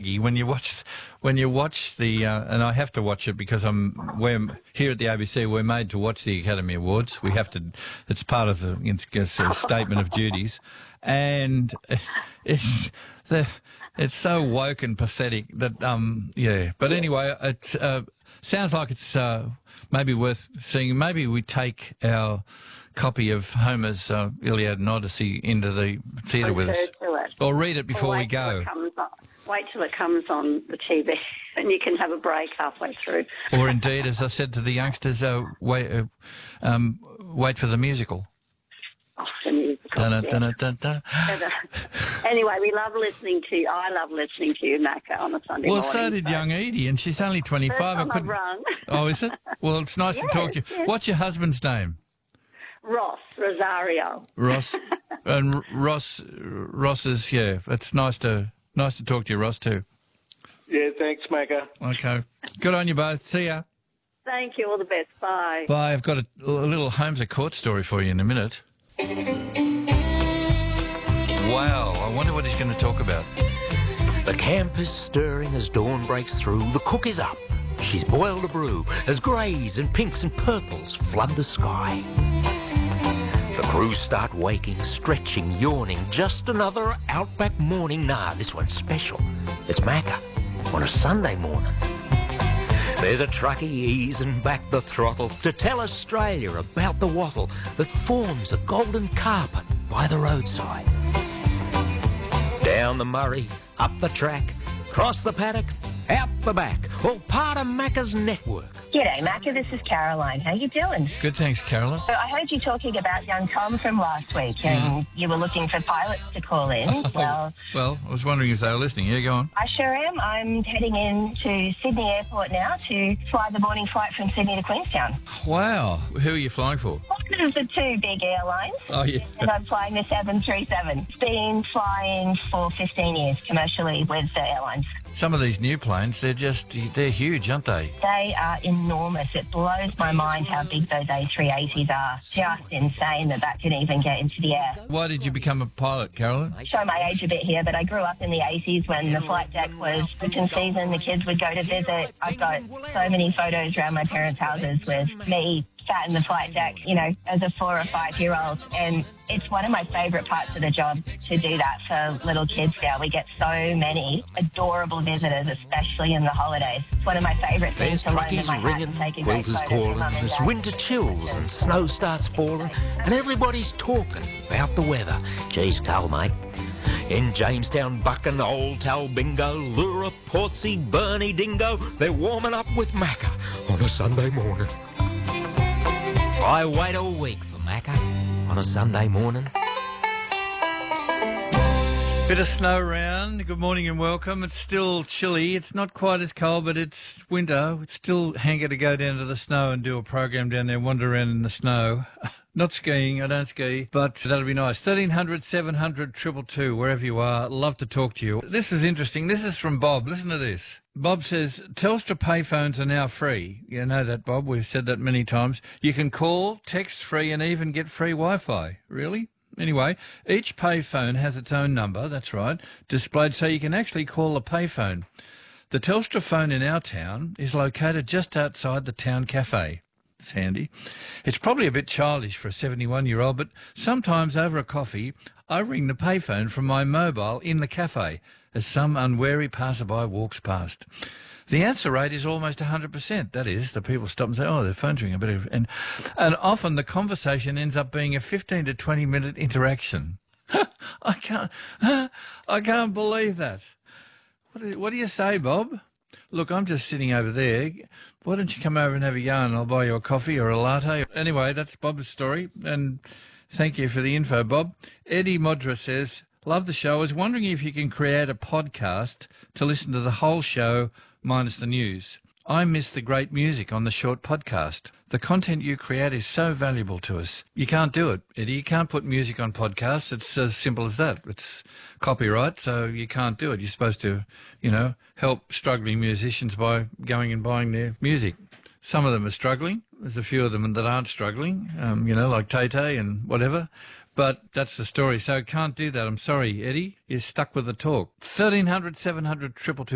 Maggie, when you watch the, and I have to watch it because we're here at the ABC. We're made to watch the Academy Awards. We have to. It's part of the statement of duties, and it's so woke and pathetic that yeah. But anyway, it sounds like it's maybe worth seeing. Maybe we take our copy of Homer's Iliad and Odyssey into the theatre with us. Or read it before we go. Wait till it comes on the TV and you can have a break halfway through. Or indeed, as I said to the youngsters, wait for the musical. Oh, the musical. Anyway, we love listening to you. I love listening to you, Macca, on a Sunday morning. Well, so did young Edie, and she's only 25. I've rung. Oh, is it? Well, it's nice to talk to you. Yes. What's your husband's name? Rosario. Ross. And Ross is, yeah, it's nice to talk to you, Ross, too. Yeah, thanks, Macca. Okay. Good on you both. See ya. Thank you. All the best. Bye. Bye. I've got a little Holmes at Court story for you in a minute. Wow. I wonder what he's going to talk about. The camp is stirring as dawn breaks through. The cook is up. She's boiled a brew as greys and pinks and purples flood the sky. The crew start waking, stretching, yawning. Just another outback morning. Nah, this one's special. It's Macca on a Sunday morning. There's a truckie easing back the throttle to tell Australia about the wattle that forms a golden carpet by the roadside. Down the Murray, up the track, across the paddock, out the back, all part of Macca's network. G'day, Macca. This is Caroline. How you doing? Good, thanks, Caroline. So I heard you talking about young Tom from last week, and you were looking for pilots to call in. Well, I was wondering if they were listening. Yeah, go on. I sure am. I'm heading in to Sydney Airport now to fly the morning flight from Sydney to Queenstown. Wow. Who are you flying for? One of the two big airlines. Oh, yeah. And I'm flying the 737. It's been flying for 15 years commercially with the airlines. Some of these new planes, they're huge, aren't they? They are enormous. It blows my mind how big those A380s are. Just insane that can even get into the air. Why did you become a pilot, Caroline? Show my age a bit here, but I grew up in the 80s when the flight deck was open season. The kids would go to visit. I've got so many photos around my parents' houses with me sat in the flight deck, as a 4 or 5 year old. And it's one of my favourite parts of the job to do that for little kids now. We get so many adorable visitors, especially in the holidays. It's one of my favourite things to learn in my hat and take a great quilters photo calling, for Mum and as Dad. winter chills and snow starts falling, and everybody's talking about the weather. Geez, cold, mate. In Jamestown, Buchan, Old Talbingo, Lura, Portsea, Burnie, Dingo, they're warming up with Macca on a Sunday morning. I wait a week for Macca on a Sunday morning. Bit of snow around. Good morning and welcome. It's still chilly. It's not quite as cold, but it's winter. It's still hanker to go down to the snow and do a program down there, wander around in the snow. Not skiing, I don't ski, but that'll be nice. 1300 700 222, wherever you are. Love to talk to you. This is interesting. This is from Bob. Listen to this. Bob says, Telstra payphones are now free. You know that, Bob. We've said that many times. You can call, text free, and even get free Wi-Fi. Really? Anyway, each payphone has its own number, that's right, displayed so you can actually call a payphone. The Telstra phone in our town is located just outside the town cafe. It's handy. It's probably a bit childish for a 71-year-old, but sometimes over a coffee, I ring the payphone from my mobile in the cafe as some unwary passerby walks past. The answer rate is almost 100%. That is, the people stop and say, oh, their phone's ringing. And often the conversation ends up being a 15 to 20-minute interaction. I can't believe that. What do you say, Bob? Look, I'm just sitting over there. Why don't you come over and have a yarn? I'll buy you a coffee or a latte. Anyway, that's Bob's story, and thank you for the info, Bob. Eddie Modra says, love the show. I was wondering if you can create a podcast to listen to the whole show minus the news. I miss the great music on the short podcast. The content you create is so valuable to us. You can't do it, Eddie. You can't put music on podcasts. It's as simple as that. It's copyright, so you can't do it. You're supposed to, help struggling musicians by going and buying their music. Some of them are struggling. There's a few of them that aren't struggling, like Tay-Tay and whatever. But that's the story. So can't do that. I'm sorry, Eddie. You're stuck with the talk. 1300 700 222.